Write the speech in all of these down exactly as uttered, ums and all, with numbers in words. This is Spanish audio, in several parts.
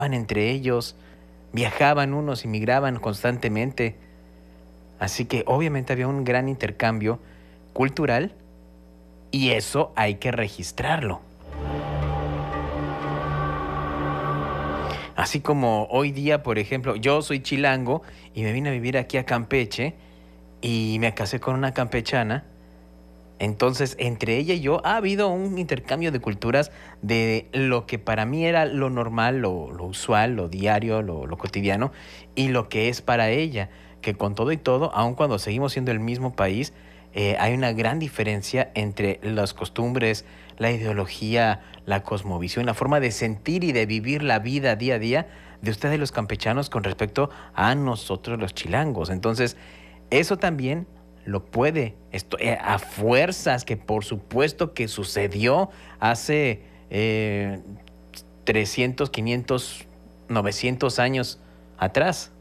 entre ellos, viajaban unos y migraban constantemente. Así que obviamente había un gran intercambio cultural y eso hay que registrarlo. Así como hoy día, por ejemplo, yo soy chilango y me vine a vivir aquí a Campeche y me casé con una campechana. Entonces, entre ella y yo ha habido un intercambio de culturas de lo que para mí era lo normal, lo, lo usual, lo diario, lo, lo cotidiano, y lo que es para ella, que con todo y todo, aun cuando seguimos siendo el mismo país, eh, hay una gran diferencia entre las costumbres, la ideología, la cosmovisión, la forma de sentir y de vivir la vida día a día de ustedes los campechanos con respecto a nosotros los chilangos. Entonces, eso también lo puede, esto, eh, a fuerzas, que por supuesto que sucedió hace eh, trescientos, quinientos, novecientos años atrás.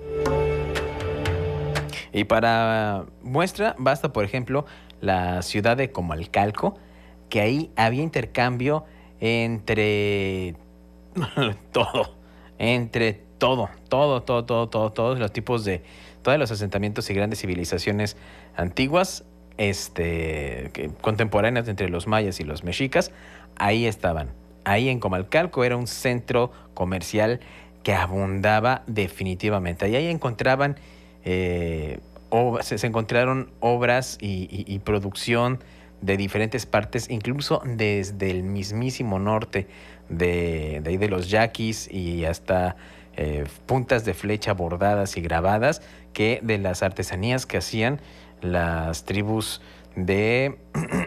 Y para muestra, basta, por ejemplo, la ciudad de Comalcalco, que ahí había intercambio entre todo, entre todo, todo, todo, todo, todo, todos los tipos de, todos los asentamientos y grandes civilizaciones antiguas, este, que, contemporáneas entre los mayas y los mexicas, ahí estaban. Ahí en Comalcalco era un centro comercial que abundaba definitivamente. Y ahí encontraban, eh, ob- se, se encontraron obras y, y- y producción de diferentes partes, incluso desde el mismísimo norte de, de ahí de los yaquis y hasta eh, puntas de flecha bordadas y grabadas, que de las artesanías que hacían las tribus de,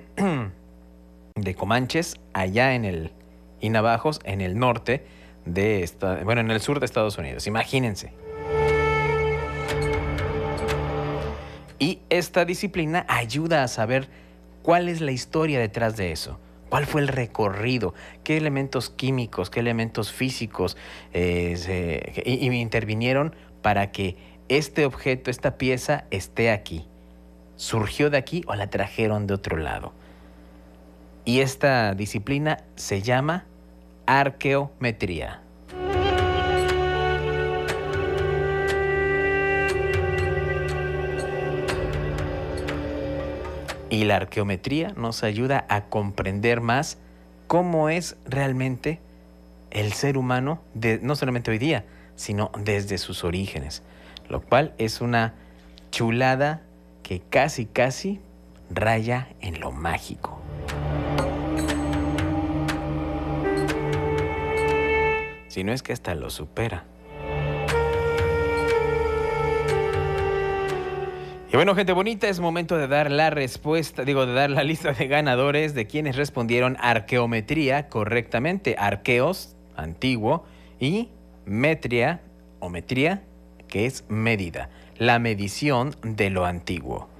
de Comanches allá en el y Navajos en el norte de esta, bueno, en el sur de Estados Unidos. Imagínense. Y esta disciplina ayuda a saber cuál es la historia detrás de eso. ¿Cuál fue el recorrido? ¿Qué elementos químicos, qué elementos físicos eh, se, y, y intervinieron para que este objeto, esta pieza, esté aquí? ¿Surgió de aquí o la trajeron de otro lado? Y esta disciplina se llama arqueometría. Y la arqueometría nos ayuda a comprender más cómo es realmente el ser humano, de, no solamente hoy día, sino desde sus orígenes. Lo cual es una chulada que casi, casi raya en lo mágico. Si no es que hasta lo supera. Y bueno, gente bonita, es momento de dar la respuesta, digo, de dar la lista de ganadores de quienes respondieron arqueometría correctamente. Arqueos, antiguo, y metría, o metría, que es medida, la medición de lo antiguo.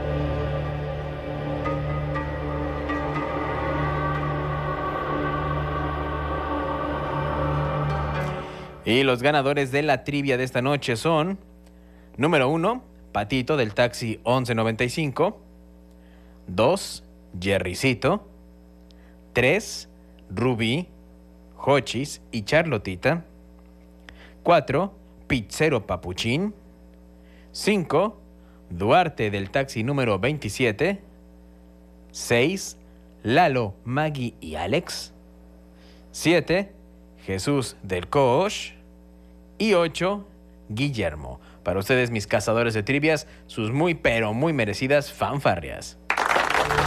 Y los ganadores de la trivia de esta noche son, número uno, Patito del taxi once noventa y cinco. dos, Jerrycito. tres, Rubí, Jochis y Charlotita. cuatro, Pizzero Papuchín. cinco, Duarte del taxi número veintisiete. seis, Lalo, Maggie y Alex. siete, Jesús del Coach. Y ocho, Guillermo. Para ustedes, mis cazadores de trivias, sus muy pero muy merecidas fanfarrias.